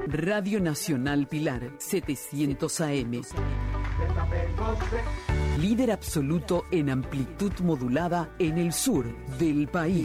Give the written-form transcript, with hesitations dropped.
Radio Nacional Pilar, 700 AM. Líder absoluto en amplitud modulada en el sur del país.